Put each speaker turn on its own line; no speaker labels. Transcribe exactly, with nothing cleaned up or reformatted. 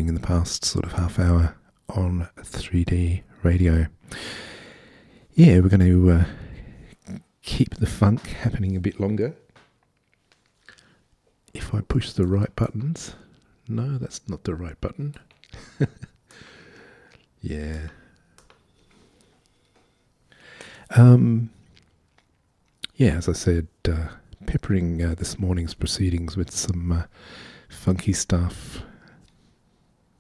doing in the past sort of half hour on three D radio. Yeah, we're going to uh, keep the funk happening a bit longer. If I push the right buttons. No, that's not the right button. Yeah. Um. Yeah, as I said, uh, peppering uh, this morning's proceedings with some uh, funky stuff